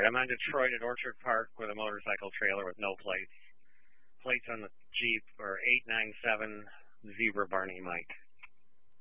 Detroit. I'm on Detroit at Orchard Park with a motorcycle trailer with no plates. Plates on the Jeep are 897 Zebra Barney Mike.